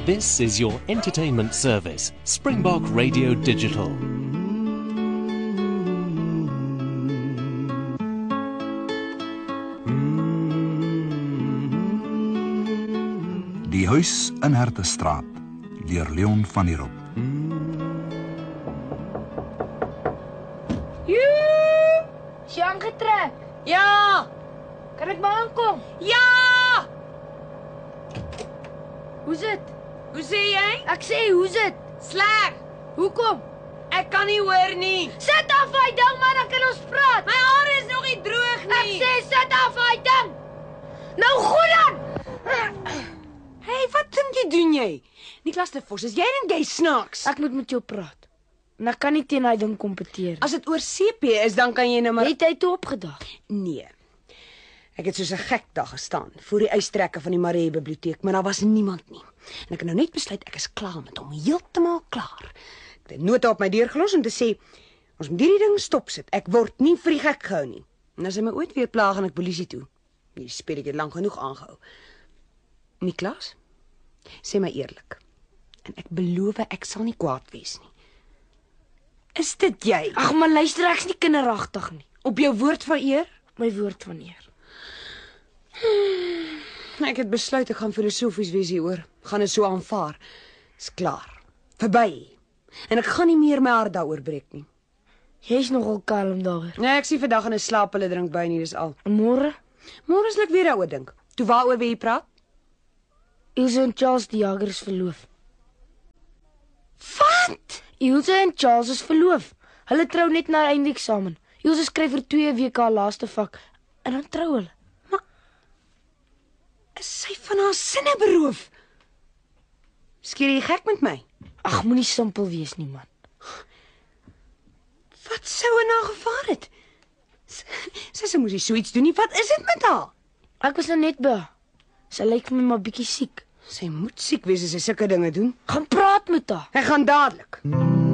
This is your entertainment service, Springbok Radio Digital. Die huis in Hertestraat, deur Leon van der Hoop. Joe! Is jy aangetrek? Ja! Kan ek maar aankom? Ja! Hoe's dit? Hoe sê jy? Ek sê, hoe's dit? Sleg! Hoekom? Ek kan nie hoor nie. Sit af hy ding man, dan kan ons praat. My hare is nog nie droog Ek nie. sê, sit af hy ding. Nou goed dan! Hey, wat doen jy? Niklas de Vos, is jy en jy snaaks? Ek moet met jou praat. En ek kan nie teen hy ding kompeteer. As dit oor CP is, dan kan jy nou maar... Het hy toe opgedag? Nee. Ek het soos 'n gek dag gestaan voor die uitstrekke van die Maree biblioteek, maar daar was niemand nie. En ek het nou net besluit ek is klaar met hom, heeltemal klaar. Ek het 'n nota op my deur gelos om te sê ons moet hierdie ding stopsit. Ek word nie vir die gek gehou nie. En as hy my ooit weer plaag en ek polisie toe. Hierdie spelletjie het lank genoeg aangehou. Niklas, sê my eerlik. En ek beloof ek sal nie kwaad wees nie. Is dit jy? Ag man, luister, ek's nie kinderagtig nie. Op jou woord van eer? My woord van eer. Ek het besluit ek gaan filosofies wees hieroor. Gaan dit so aanvaar. Is klaar. Verby. En ek gaan nie meer my hart daaroor breek nie. Jy's nogal kalm daaroor. Nee, ek sien vandag in 'n slaappille drink by nie, dis al. En môre? Môre sal ek weer daaroor dink. Toe waaroor wil jy praat? Ilse en Charles die Jager is verloof. Wat? Ilse en Charles is verloof. Hulle trou net na eindeksamen. Ilse skryf vir 2 weke haar laaste vak en dan trou hulle. Is sy van haar sinne beroof? Skeer jy gek met my? Ag, moenie simpel wees nie, man. Wat sou in haar gevaar het? Sy moes nie so iets doen nie. Wat is dit met haar? Ek was nou net by haar. Sy lyk vir my maar bietjie siek. Sy moet siek wees as sy sulke dinge doen. Gaan praat met haar. Ek gaan dadelik.